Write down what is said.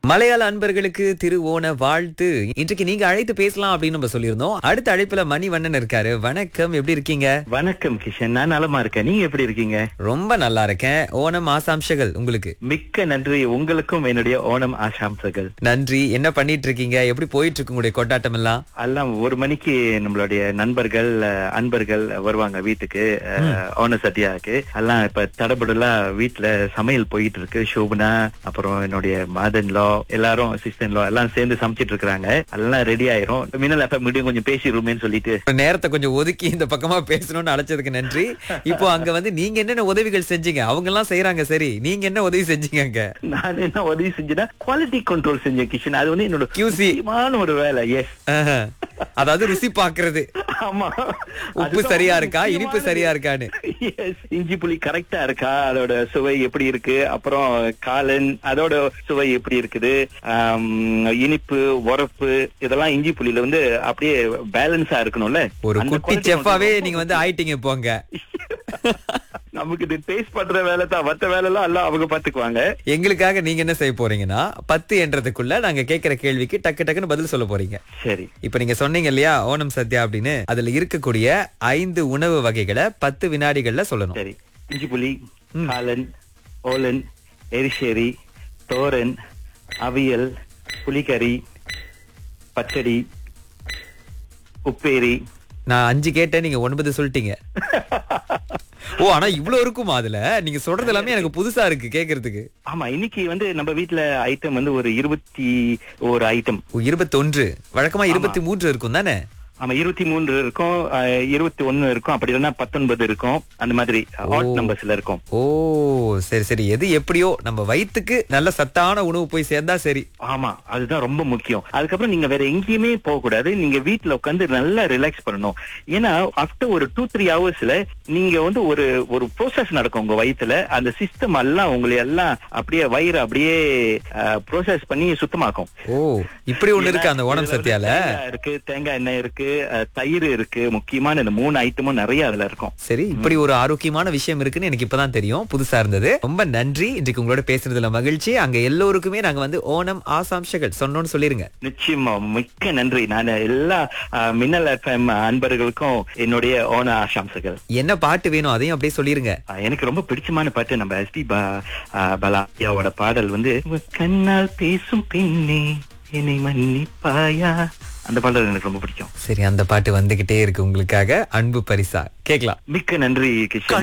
மலையாள அன்பர்களுக்கு திருவோண வாழ்த்து. இன்றைக்கு நீங்க அழைத்து பேசலாம் அப்படின்னு நம்ம சொல்லியிருந்தோம். அடுத்த அழைப்புல மணிவண்ணன் இருக்காரு. வணக்கம், எப்படி இருக்கீங்க? வணக்கம் கிஷன், நான் நலமா இருக்கேன். நீங்க எப்படி இருக்கீங்க? ரொம்ப நல்லா இருக்கேன். ஓணம் ஆசாம்சங்கள் உங்களுக்கு. மிக்க நன்றி. உங்களுக்கும் என்னுடைய ஓணம் ஆசாம்சங்கள். நன்றி. என்ன பண்ணிட்டு இருக்கீங்க? எப்படி போயிட்டு இருக்கு உங்களுடைய கொண்டாட்டம் எல்லாம்? எல்லாம் 1 மணிக்கு நம்மளுடைய நண்பர்கள் அன்பர்கள் வருவாங்க வீட்டுக்கு, ஓண சத்யாவுக்கு. எல்லாம் இப்ப தடபுடலா வீட்டுல சமையல் போயிட்டு இருக்கு. சோபனா, அப்புறம் என்னுடைய மாதன்லோ, எல்லாரும் அசிஸ்டன்ட் லோ எல்லாம் சேர்ந்து சமைச்சிட்டு இருக்காங்க. எல்லாம் ரெடி ஆயிரும். மின்னல் எஃப்எம் மீடியம் கொஞ்சம் பேசிடுமேன்னு சொல்லிட்டு நேரத்தை கொஞ்சம் ஒதுக்கி இந்த பக்கமா பேசணும்னு அழைச்சதுக்கு நன்றி. இப்போ அங்க வந்து நீங்க என்னென்ன உதவிகள் செஞ்சீங்க? அவங்க எல்லாம் செய்யறாங்க, சரி, நீங்க என்ன உதவி செஞ்சீங்க? நான் என்ன உதவி செஞ்சேன்னா குவாலிட்டி கண்ட்ரோல் செஞ்சேன் கிஷன். அது வந்து என்னோட QC ஒரு வேலை. எஸ், அதாவது ருசி பாக்குறது. ஆமா, உப்பு சரியா இருக்கா, இனிப்பு சரியா இருக்கான்னு. இஞ்சி புளி கரெக்டா இருக்கா, அதோட சுவை எப்படி இருக்கு, அப்புறம் காளான் அதோட சுவை எப்படி இருக்குது, இனிப்பு உரப்பு இதெல்லாம் இஞ்சி புளியில வந்து அப்படியே பேலன்ஸா இருக்கணும்ல. ஒரு குட்டி செஃப்பாவே நீங்க வந்து ஆயிட்டீங்க போங்க. நமக்கு இது டேஸ்ட் பண்ற வேலை தான், மத்த வேலை எல்லாம் அவங்க பாத்துக்குவாங்க. எங்களுக்காக நீங்க என்ன செய்ய போறீங்கன்னா 10 என்றதுக்குள்ள நாங்க கேக்குற கேள்விக்கு டக்கு டக்குன்னு பதில் சொல்ல போறீங்க. சரி. இப்ப நீங்க சொன்னீங்க இல்லையா ஓணம் சத்யா அப்படின்னு, அதுல இருக்கக்கூடிய 5 உணவு வகைகளை 10 வினாடிகள்ல சொல்லணும். சரி. இஞ்சி புளி, காளான், ஓலன், எரிசேரி, தோரன், அவியல், புளிக்கறி, பச்சடி, உப்பேரி. நான் 5 கேட்டேன், நீங்க 9 சொல்லிட்டீங்க. ஓ, ஆனா இவ்வளவு இருக்குமா? அதுல நீங்க சொல்றது எல்லாமே எனக்கு புதுசா இருக்கு கேக்குறதுக்கு. ஆமா, இன்னைக்கு வந்து நம்ம வீட்டுல ஐட்டம் வந்து ஒரு 21 ஐட்டம். 21 வழக்கமா 23 இருக்கும் தானே? ஆமா, 23 இருக்கும், 21 இருக்கும், அப்படி இல்லைன்னா 19 இருக்கும். அந்த மாதிரி ஆட் நம்பர்ஸ்ல இருக்கும். ஓ, சரி சரி. எது எப்படியோ நம்ம வயிற்றுக்கு நல்ல சத்தான உணவு போய் சேர்ந்தா சரி. ஆமா, அதுதான் ரொம்ப முக்கியம். அதுக்கப்புறம் நீங்க வேற எங்கேயுமே போக கூடாது. நீங்க வீட்டுல உட்காந்து நல்லா ரிலாக்ஸ் பண்ணணும். ஏன்னா ஆஃப்டர் ஒரு 2-3 ஹவர்ஸ்ல நீங்க வந்து ஒரு ப்ரோசஸ் நடக்கும் உங்க வயித்துல. அந்த சிஸ்டம் எல்லாம் உங்களை எல்லாம் அப்படியே வயிறு அப்படியே ப்ரோசஸ் பண்ணி சுத்தமாக்கும். ஓ, இப்படி ஒண்ணு இருக்கு அந்த ஓணம் சத்யால. இருக்கு, தேங்காய் எண்ணெய் இருக்கு, தயிர் இருக்கு. முக்கியமான இந்த 3 ஐட்டமும் நிறைய அதுல இருக்கும். சரி, இப்படி ஒரு ஆரோக்கியமான விஷயம் இருக்குன்னு எனக்கு இப்பதான் தெரியும். புதுசா இருந்தது. ரொம்ப நன்றி. இன்றைக்கு உங்களோட பேசுறதுல மகிழ்ச்சி. அங்க எல்லோருக்குமே நாங்க வந்து ஓணம் ஆசாம்சங்கள் சொன்னோம்னு சொல்லிருங்க. நிச்சயமா, மிக்க நன்றி. நான் எல்லா மின்னல் எஃப்எம் அன்பர்களுக்கும் என்னுடைய ஓண ஆசாம்சங்கள். என்ன பாட்டு வேணும் அதையும் அப்படியே சொல்லிருங்க. எனக்கு ரொம்ப பிடிச்சமான பாட்டு நம்ம எஸ்பி பாலாஜியோட பாடல் வந்து கண்ணால் பேசும் பெண்ணே என்னை மன்னிப்பாயா. அந்த பாடல் எனக்கு ரொம்ப பிடிக்கும். சரி, அந்த பாட்டு வந்துகிட்டே இருக்கு உங்களுக்காக. அன்பு பரிசா கேட்கலாம். மிக்க நன்றி கிஷன்.